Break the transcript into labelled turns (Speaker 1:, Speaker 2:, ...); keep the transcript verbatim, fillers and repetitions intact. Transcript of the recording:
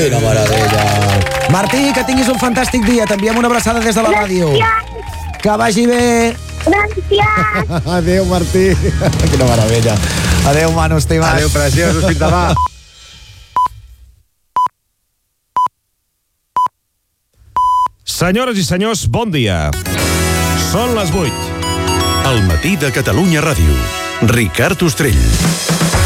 Speaker 1: Quina meravella. Martí, que tinguis un fantàstic dia. T'enviem una abraçada des de la ràdio. Que vagi bé.
Speaker 2: Gràcies.
Speaker 1: Adéu, Martí. Quina meravella. Adéu, Manu, estimat.
Speaker 3: Adéu, preciosos, fins demà.
Speaker 4: Senyores i senyors, bon dia. Són les vuit.
Speaker 5: El matí de Catalunya Ràdio. Ricard Ostrell.